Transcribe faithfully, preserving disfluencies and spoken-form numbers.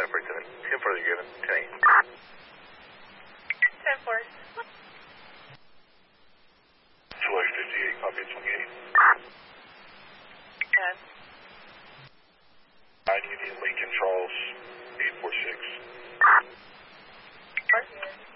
five for ten. ten for the given. ten eight. ten four. July fifty-eight, copy twenty-eight. ten. nine Union Lincoln Charles, eight four six. Park